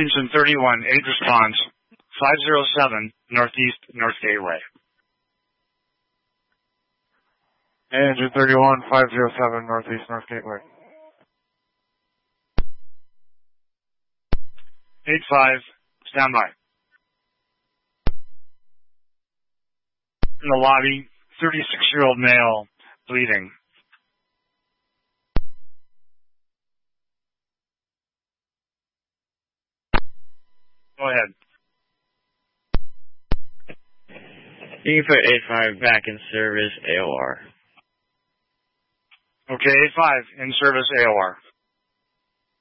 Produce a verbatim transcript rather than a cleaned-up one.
Engine thirty-one, aid response, five oh seven, Northeast North Gateway. Engine thirty-one, five oh seven, Northeast North Gateway. eight five, stand by. In the lobby, thirty-six-year-old male, bleeding. Go ahead. You can put eight five back in service, A O R. Okay, eight five, in service, A O R.